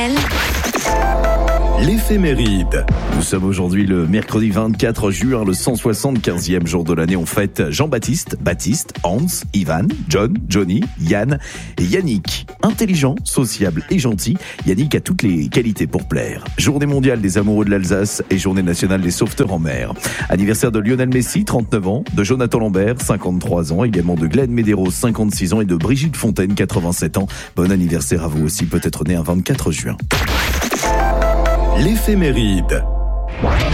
L'éphéméride. Nous sommes aujourd'hui le mercredi 24 juin, le 175e jour de l'année. On fête Jean-Baptiste, Baptiste, Hans, Ivan, John, Johnny, Yann et Yannick. Intelligent, sociable et gentil, Yannick a toutes les qualités pour plaire. Journée mondiale des amoureux de l'Alsace et journée nationale des sauveteurs en mer. Anniversaire de Lionel Messi, 39 ans, de Jonathan Lambert, 53 ans, également de Glenn Medeiros, 56 ans et de Brigitte Fontaine, 87 ans. Bon anniversaire à vous aussi, peut-être né un 24 juin. L'éphéméride.